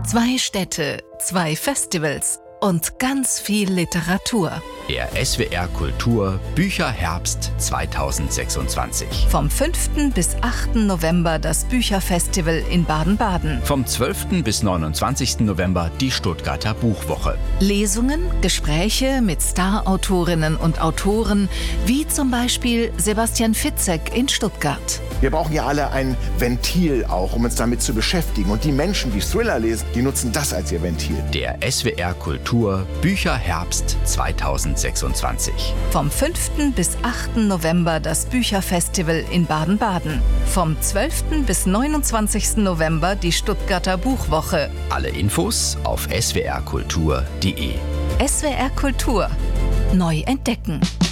2 Städte, 2 Festivals und ganz viel Literatur. Der SWR Kultur Bücherherbst 2026. Vom 5. bis 8. November das Bücherfestival in Baden-Baden. Vom 12. bis 29. November die Stuttgarter Buchwoche. Lesungen, Gespräche mit Starautorinnen und Autoren, wie zum Beispiel Sebastian Fitzek in Stuttgart. Wir brauchen ja alle ein Ventil auch, um uns damit zu beschäftigen. Und die Menschen, die Thriller lesen, die nutzen das als ihr Ventil. Der SWR Kultur Bücherherbst 2026. Vom 5. bis 8. November das Bücherfestival in Baden-Baden. Vom 12. bis 29. November die Stuttgarter Buchwoche. Alle Infos auf swrkultur.de. SWR Kultur. Neu entdecken.